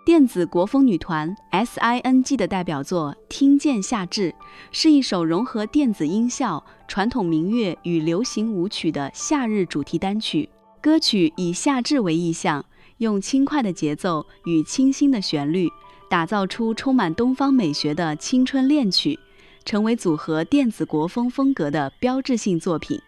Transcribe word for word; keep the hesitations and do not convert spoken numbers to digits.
电子国风女团 S I N G 的代表作《听见夏至》是一首融合电子音效、传统民乐与流行舞曲的夏日主题单曲。歌曲以夏至为意象，用轻快的节奏与清新的旋律，打造出充满东方美学的青春恋曲，成为组合电子国风风格的标志性作品。